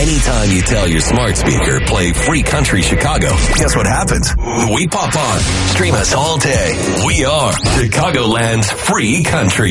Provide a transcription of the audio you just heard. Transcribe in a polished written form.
Anytime you tell your smart speaker, play Free Country Chicago, guess what happens? We pop on. Stream us all day. We are Chicagoland's Free Country.